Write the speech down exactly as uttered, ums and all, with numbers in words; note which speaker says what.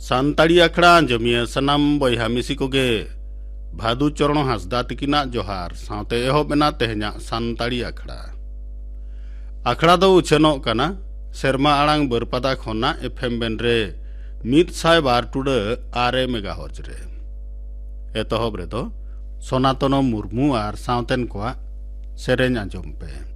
Speaker 1: Santari akhड़ा jamiya sanam boyha misi koge Bhadu Chorono Hasda tikina johar saute ehob ena tehnya Santari akhड़ा akhड़ा do uchenok kana serma alang berpada khona F M benre mid sai bar tude are megahertz re etohob re do Sonatono Murmu ar sauten koa serenya jompe